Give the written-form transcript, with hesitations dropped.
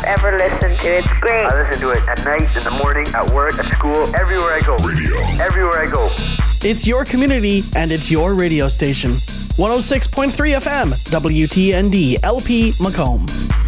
ever listened to. It's great. I listen to it at night, in the morning, at work, at school, everywhere I go. Radio. Everywhere I go. It's your community and it's your radio station. 106.3 FM, WTND, LP Macomb.